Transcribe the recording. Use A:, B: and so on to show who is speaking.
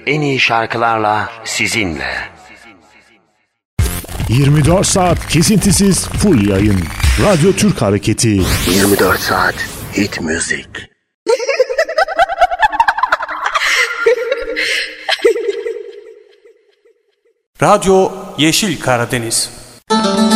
A: en iyi şarkılarla sizinle.
B: 24 saat kesintisiz full yayın. Radyo Türk Hareketi.
A: 24 saat hit müzik.
C: Radyo Yeşil Karadeniz.